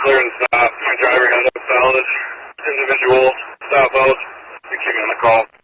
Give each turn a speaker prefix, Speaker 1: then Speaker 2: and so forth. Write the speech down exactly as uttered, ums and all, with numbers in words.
Speaker 1: clear and stop. My driver had a valid individual stop out. We keep him on the call.